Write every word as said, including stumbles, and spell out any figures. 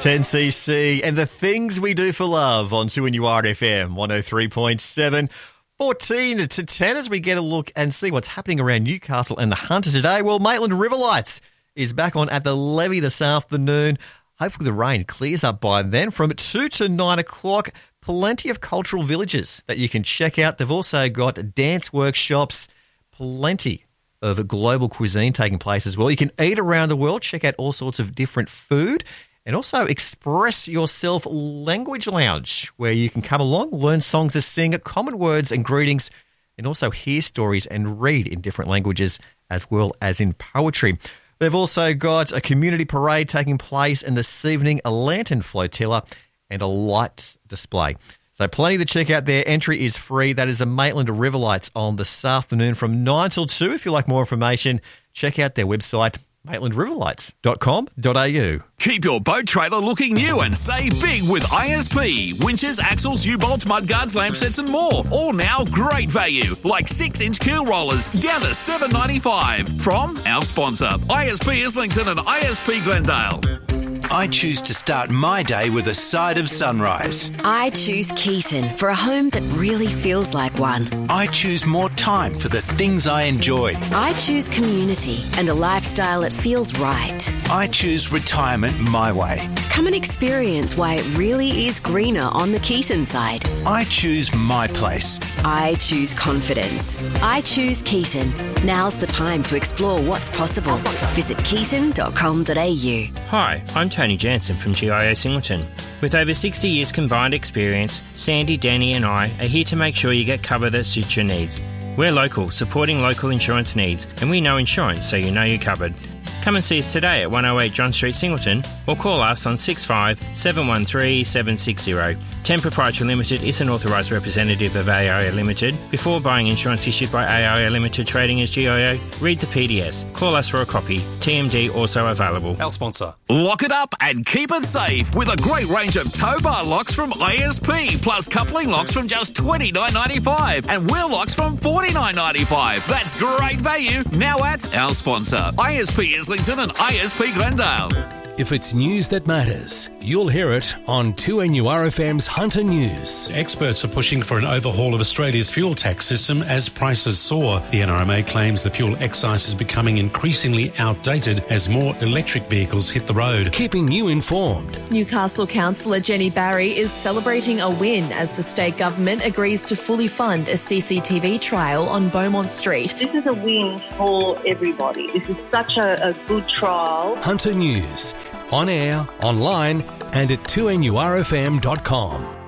ten C C and the things we do for love on two N U R F M one oh three point seven. fourteen to ten as we get a look and see what's happening around Newcastle and the Hunter today. Well, Maitland Riverlights is back on at the levee this afternoon. Hopefully the rain clears up by then. From two to nine o'clock, plenty of cultural villages that you can check out. They've also got dance workshops, plenty of global cuisine taking place as well. You can eat around the world, check out all sorts of different food, and also Express Yourself Language Lounge, where you can come along, learn songs to sing, common words and greetings, and also hear stories and read in different languages as well as in poetry. They've also got a community parade taking place, and this evening a lantern flotilla and a lights display. So plenty to check out there. Entry is free. That is the Maitland Riverlights on this afternoon from nine till two. If you'd like more information, check out their website, maitland riverlights dot com dot a u. Keep your boat trailer looking new and save big with I S P. Winches, axles, U-bolts, mudguards, lamp sets and more. All now great value, like six inch keel rollers down to seven dollars ninety-five from our sponsor, I S P Islington and I S P Glendale. I choose to start my day with a side of sunrise. I choose Keaton for a home that really feels like one. I choose more time for the things I enjoy. I choose community and a lifestyle that feels right. I choose retirement my way. Come and experience why it really is greener on the Keaton side. I choose my place. I choose confidence. I choose Keaton. Now's the time to explore what's possible. Visit keaton dot com dot a u. Hi, I'm Tony Jansen from G I O Singleton. With over sixty years combined experience, Sandy, Danny and I are here to make sure you get cover that suits your needs. We're local, supporting local insurance needs, and we know insurance so you know you're covered. Come and see us today at one oh eight John Street, Singleton, or call us on six five seven one three seven six zero. ten Proprietary Limited is an authorised representative of A I O Limited. Before buying insurance issued by A I O Limited trading as G I O, read the P D S. Call us for a copy. T M D also available. Our sponsor. Lock it up and keep it safe with a great range of tow bar locks from I S P, plus coupling locks from just twenty-nine ninety-five and wheel locks from forty-nine ninety-five. That's great value now at our sponsor, I S P Islington and I S P Glendale. If it's news that matters, you'll hear it on two N U R F M's Hunter News. Experts are pushing for an overhaul of Australia's fuel tax system as prices soar. The N R M A claims the fuel excise is becoming increasingly outdated as more electric vehicles hit the road. Keeping you informed. Newcastle Councillor Jenny Barry is celebrating a win as the state government agrees to fully fund a C C T V trial on Beaumont Street. This is a win for everybody. This is such a, a good trial. Hunter News. On air, online, and at two N U R F M dot com.